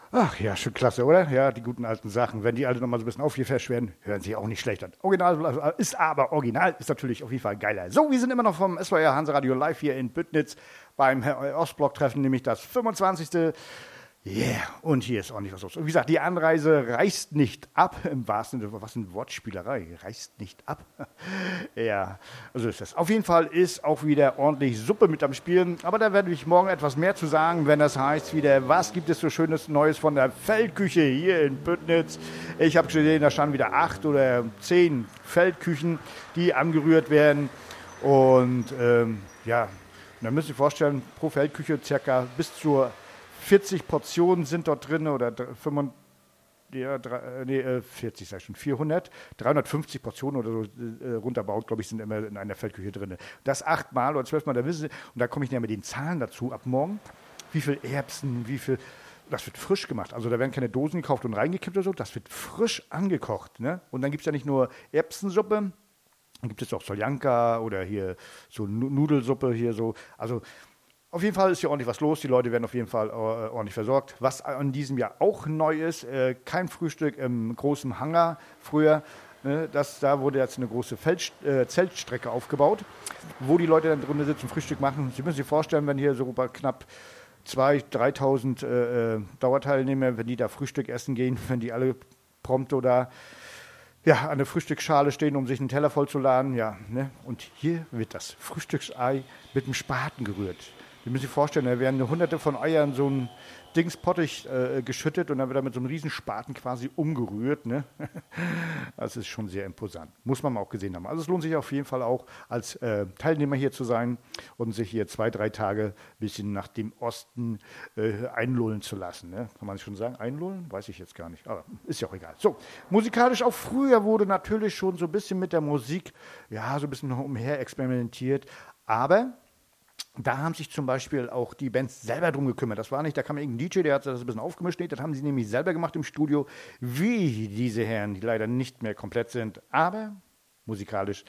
Ach ja, schon klasse, oder? Ja, die guten alten Sachen. Wenn die alle nochmal so ein bisschen aufgefrischt werden, hören sie auch nicht schlecht an. Original ist aber original, ist natürlich auf jeden Fall geiler. So, wir sind immer noch vom SWR Hanseradio live hier in Büttnitz beim Ostblock-Treffen, nämlich das 25. Yeah, und hier ist ordentlich was los. Und wie gesagt, die Anreise reißt nicht ab, im wahrsten Sinne, was eine Wortspielerei, reißt nicht ab. Ja, also ist das. Auf jeden Fall ist auch wieder ordentlich Suppe mit am Spielen, aber da werde ich morgen etwas mehr zu sagen, wenn das heißt wieder, was gibt es so Schönes Neues von der Feldküche hier in Büttnitz. Ich habe gesehen, da standen wieder 8 oder 10 Feldküchen, die angerührt werden und ja, und dann müsst ihr euch vorstellen, pro Feldküche circa bis zur 40 Portionen sind dort drin oder 45, ja, 40, sag ich schon, 400, 350 Portionen oder so runterbaut, glaube ich, sind immer in einer Feldküche drin. Das 8-mal oder 12-mal, da wissen Sie, und da komme ich näher mit den Zahlen dazu, ab morgen, wie viel Erbsen, wie viel, das wird frisch gemacht. Also da werden keine Dosen gekauft und reingekippt oder so, das wird frisch angekocht. Ne? Und dann gibt es ja nicht nur Erbsensuppe, dann gibt es auch Soljanka oder hier so Nudelsuppe hier so, also auf jeden Fall ist hier ordentlich was los. Die Leute werden auf jeden Fall ordentlich versorgt. Was in diesem Jahr auch neu ist, kein Frühstück im großen Hangar früher. Ne, da wurde jetzt eine große Zeltstrecke aufgebaut, wo die Leute dann drinnen sitzen und Frühstück machen. Sie müssen sich vorstellen, wenn hier so bei knapp 2.000, 3.000 Dauerteilnehmer, wenn die da Frühstück essen gehen, wenn die alle prompto da ja, an der Frühstücksschale stehen, um sich einen Teller vollzuladen. Ja, ne? Und hier wird das Frühstücksei mit dem Spaten gerührt. Sie müssen sich vorstellen, da werden hunderte von Eiern so ein Dingspottig geschüttet und dann wird er mit so einem Riesenspaten quasi umgerührt. Ne? Das ist schon sehr imposant. Muss man mal auch gesehen haben. Also es lohnt sich auf jeden Fall auch als Teilnehmer hier zu sein und sich hier 2, 3 Tage ein bisschen nach dem Osten einlullen zu lassen. Ne? Kann man schon sagen? Einlullen? Weiß ich jetzt gar nicht. Aber ist ja auch egal. So, musikalisch auch früher wurde natürlich schon so ein bisschen mit der Musik, ja, so ein bisschen umher experimentiert. Aber da haben sich zum Beispiel auch die Bands selber drum gekümmert. Das war nicht, da kam irgendein DJ, der hat das ein bisschen aufgemischt. Nee, das haben sie nämlich selber gemacht im Studio, wie diese Herren, die leider nicht mehr komplett sind. Aber musikalisch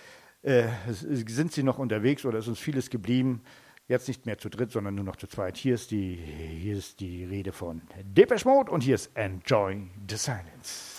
sind sie noch unterwegs oder ist uns vieles geblieben. Jetzt nicht mehr zu dritt, sondern nur noch zu zweit. Hier ist die Rede von Depeche Mode und hier ist Enjoy the Silence.